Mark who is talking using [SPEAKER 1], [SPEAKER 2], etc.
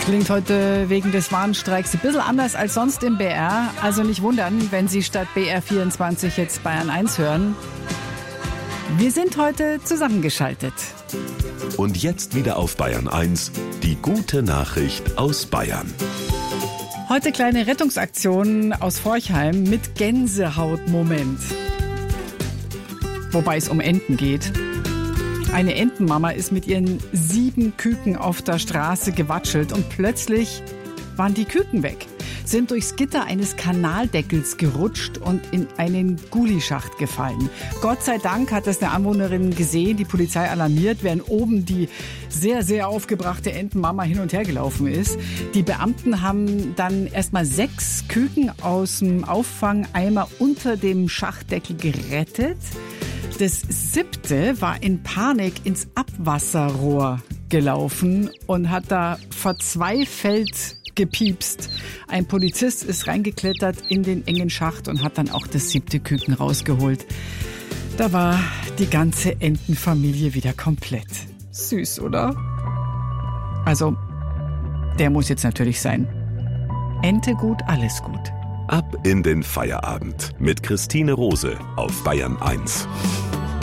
[SPEAKER 1] Klingt heute wegen des Warnstreiks ein bisschen anders als sonst im BR. Also nicht wundern, wenn Sie statt BR24 jetzt Bayern 1 hören. Wir sind heute zusammengeschaltet.
[SPEAKER 2] Und jetzt wieder auf Bayern 1, die gute Nachricht aus Bayern.
[SPEAKER 1] Heute kleine Rettungsaktion aus Forchheim mit Gänsehautmoment. Wobei es um Enten geht. Eine Entenmama ist mit ihren 7 Küken auf der Straße gewatschelt und plötzlich waren die Küken weg, sind durchs Gitter eines Kanaldeckels gerutscht und in einen Gulischacht gefallen. Gott sei Dank hat das eine Anwohnerin gesehen, die Polizei alarmiert, während oben die sehr, sehr aufgebrachte Entenmama hin und her gelaufen ist. Die Beamten haben dann erstmal 6 Küken aus dem Auffangeimer unter dem Schachtdeckel gerettet. Das 7. war in Panik ins Abwasserrohr gelaufen und hat da verzweifelt gepiepst. Ein Polizist ist reingeklettert in den engen Schacht und hat dann auch das 7. Küken rausgeholt. Da war die ganze Entenfamilie wieder komplett. Süß, oder? Also, der muss jetzt natürlich sein. Ente gut, alles gut.
[SPEAKER 2] Ab in den Feierabend mit Christine Rose auf Bayern 1.